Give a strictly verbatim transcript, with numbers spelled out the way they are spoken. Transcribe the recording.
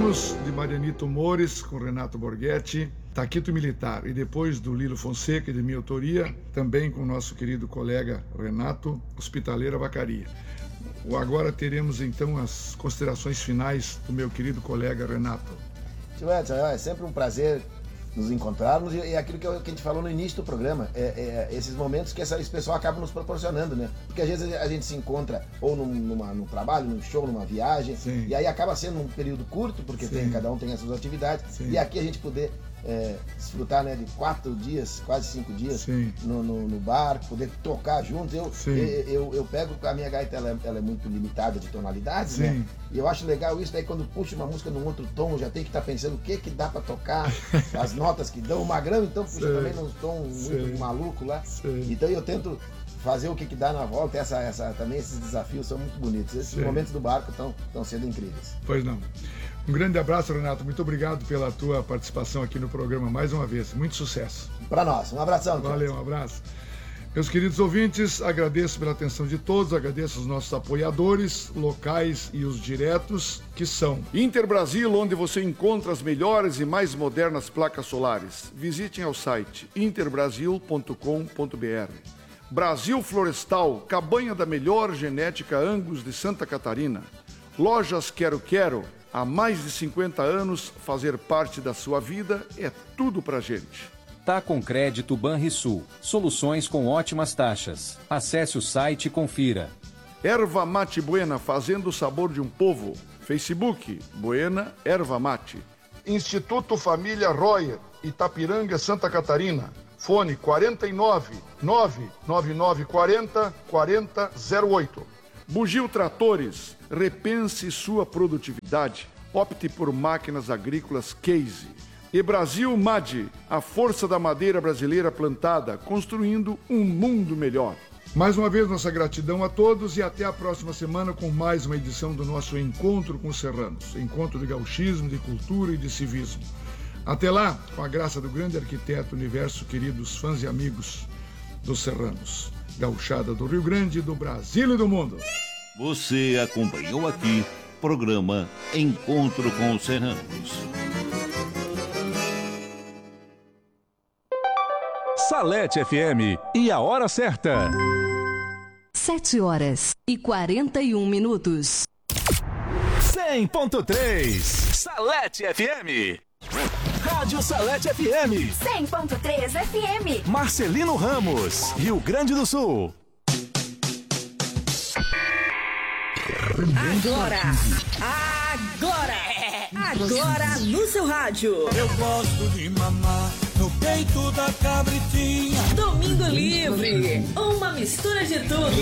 Tivemos de Marianito Mores com Renato Borghetti, Taquito Militar, e depois do Lilo Fonseca, de minha autoria, também com o nosso querido colega Renato, Hospitaleira Vacaria. Agora teremos então as considerações finais do meu querido colega Renato. Tio Edson, é sempre um prazer nos encontrarmos, e é aquilo que, eu, que a gente falou no início do programa, é, é esses momentos que essa, esse pessoal acaba nos proporcionando, né? Porque às vezes a gente se encontra ou num, numa, num trabalho, num show, numa viagem, Sim. e aí acaba sendo um período curto, porque tem, cada um tem as suas atividades, Sim. e aqui a gente poder é, desfrutar, né, de quatro dias, quase cinco dias no, no, no barco, poder tocar juntos. Eu, eu, eu, eu pego a minha gaita, ela, ela é muito limitada de tonalidades, Sim. né? E eu acho legal isso, daí quando puxa uma música num outro tom, já tem que estar tá pensando o que que dá pra tocar, as notas que dão. O Magrão, então, puxa Sim. também num tom muito Sim. maluco lá. Sim. Então eu tento fazer o que que dá na volta, essa, essa, também esses desafios são muito bonitos. Esses Sim. momentos do barco estão sendo incríveis. Pois não. Um grande abraço, Renato. Muito obrigado pela tua participação aqui no programa mais uma vez. Muito sucesso. Para nós. Um abração. Valeu, um abraço. Meus queridos ouvintes, agradeço pela atenção de todos, agradeço os nossos apoiadores locais e os diretos, que são Inter Brasil, onde você encontra as melhores e mais modernas placas solares. Visitem ao site inter brasil ponto com ponto b r. Brasil Florestal, cabanha da melhor genética Angus de Santa Catarina. Lojas Quero Quero, há mais de cinquenta anos, fazer parte da sua vida é tudo pra gente. Tá com crédito Banrisul, soluções com ótimas taxas. Acesse o site e confira. Erva Mate Buena, fazendo o sabor de um povo. Facebook, Buena Erva Mate. Instituto Família Royer, Itapiranga, Santa Catarina. Fone quarenta e nove, nove nove nove quarenta, quarenta zero oito. Bugio Tratores, repense sua produtividade. Opte por máquinas agrícolas Case. E Brasil M A D, a força da madeira brasileira plantada, construindo um mundo melhor. Mais uma vez, nossa gratidão a todos e até a próxima semana com mais uma edição do nosso Encontro com os Serranos. Encontro de gauchismo, de cultura e de civismo. Até lá, com a graça do grande arquiteto universo, queridos fãs e amigos dos Serranos. Gauchada do Rio Grande, do Brasil e do mundo. Você acompanhou aqui o programa Encontro com os Serranos. Salete F M e a hora certa. Sete horas e quarenta e um minutos. cem ponto três Salete F M. Rádio Salete F M. cem ponto três F M. Marcelino Ramos, Rio Grande do Sul. Agora, agora, agora no seu rádio. Eu gosto de mamar no peito da cabritinha. Domingo Livre, uma mistura de tudo.